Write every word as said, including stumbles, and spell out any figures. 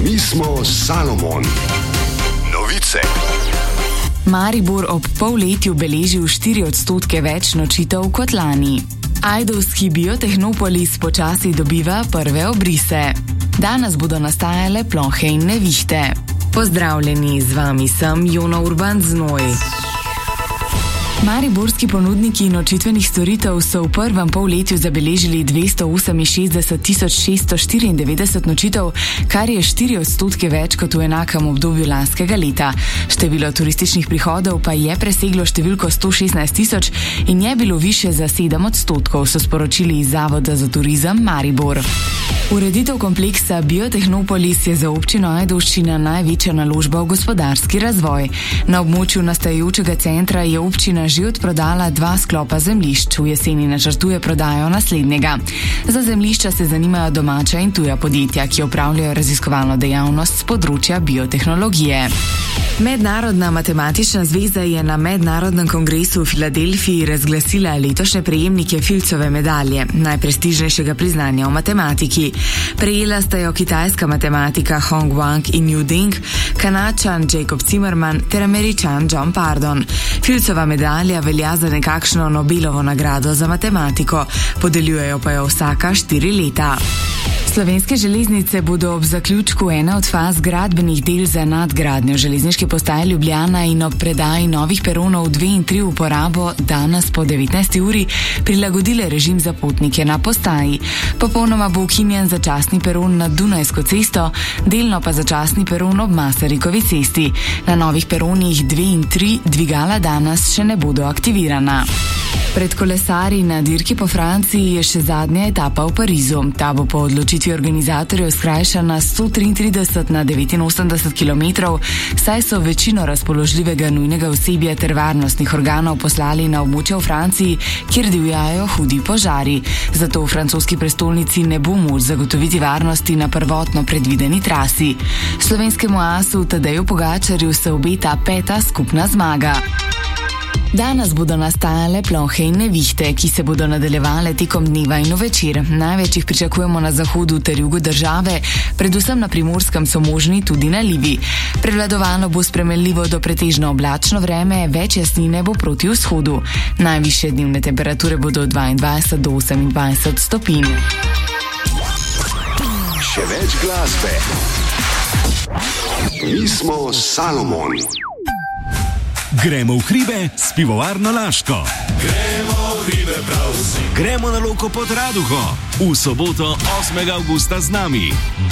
Mi smo Salomon. Novice. Maribor ob polletju beležil štiri odstotke več nočitev kot lani. Ajdovski Biotehnopolis počasi dobiva prve obrise. Danes bodo nastajale plohe in nevihte. Pozdravljeni, z vami sem Jona Urban Znoj. Mariborski ponudniki nočitvenih storitev so v prvem polletju zabeležili dvesto oseminšestdeset tisoč šeststo štiriindevetdeset nočitev, kar je štiri odstotke več kot v enakem obdobju lanskega leta. Število turističnih prihodov pa je preseglo številko sto šestnajst tisoč in je bilo više za sedem odstotkov, so sporočili iz Zavoda za turizem Maribor. Ureditev kompleksa Biotehnopolis je za občino Ajdovščina največja naložba v gospodarski razvoj. Na območju nastajajočega centra je občina že odprodala dva sklopa zemljišč, v jeseni načrtuje prodajo naslednjega. Za zemljišča se zanimajo domača in tuja podjetja, ki opravljajo raziskovalno dejavnost z področja biotehnologije. Mednarodna matematična zveza je na mednarodnem kongresu v Filadelfiji razglasila letošnje prejemnike Filcove medalje, najprestižnejšega priznanja v matematiki. Prejela sta jo kitajska matematika Hong Wang in Yu Ding, Kanadčan Jacob Zimmerman ter Američan John Pardon. Filcova medalja velja za nekakšno Nobelovo nagrado za matematiko, podeljujejo pa jo vsaka štiri leta. Slovenske železnice bodo ob zaključku ene od faz gradbenih del za nadgradnjo železniške postaje Ljubljana in ob predaji novih peronov dve in tri v uporabo danes po devetnajsti uri prilagodile režim za potnike na postaji. Popolnoma bo ukinjen začasni peron nad Dunajsko cesto, delno pa začasni peron ob Masarikovi cesti. Na novih peronih dve in tri dvigala danes še ne bodo aktivirana. Pred kolesarji na dirki po Franciji je še zadnja etapa v Parizu. Ta bo po odločitvi organizatorjev skrajšana sto triintrideset na devetinosemdeset kilometrov, saj so večino razpoložljivega nujnega osebja ter varnostnih organov poslali na območje v Franciji, kjer divjajo hudi požari. Zato v francoski prestolnici ne bo moč zagotoviti varnosti na prvotno predvideni trasi. Slovenskemu asu Tadeju Pogačarju se obeta peta skupna zmaga. Danes bodo nastajale plohe in nevihte, ki se bodo nadaljevale tekom dneva in večer. Največ jih pričakujemo na zahodu ter jugu države, predvsem na Primorskem so možni tudi nalivi. Prevladovalo bo spremenljivo do pretežno oblačno vreme, več jasnine bo proti vzhodu. Najvišje dnevne temperature bodo dvaindvajset do osemindvajset stopinj. Še več glasbe. Mi smo Salomon. Gremo v hribe s pivovarno Laško. Gremo v hribe prav vsi. Gremo na Loko pod Raduho. V soboto osmega avgusta z nami.